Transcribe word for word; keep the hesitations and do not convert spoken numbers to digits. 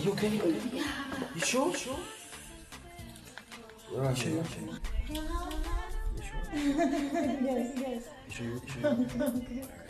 you okay? Yeah. You sure? Sure. Where are you? You sure? Yes, yes. You sure? You sure?